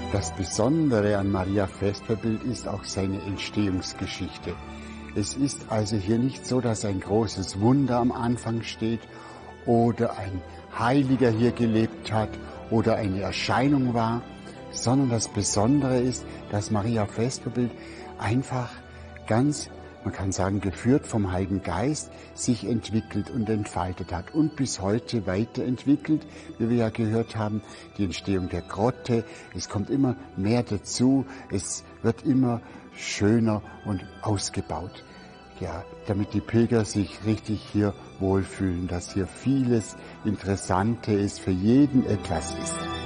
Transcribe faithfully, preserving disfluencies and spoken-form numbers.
Das Besondere an Maria Vesperbild ist auch seine Entstehungsgeschichte. Es ist also hier nicht so, dass ein großes Wunder am Anfang steht oder ein Heiliger hier gelebt hat oder eine Erscheinung war, sondern das Besondere ist, dass Maria Vesperbild einfach ganz, man kann sagen, geführt vom Heiligen Geist sich entwickelt und entfaltet hat und bis heute weiterentwickelt, wie wir ja gehört haben, die Entstehung der Grotte. Es kommt immer mehr dazu, es wird immer schöner und ausgebaut. Ja, damit die Pilger sich richtig hier wohlfühlen, dass hier vieles Interessante ist, für jeden etwas ist.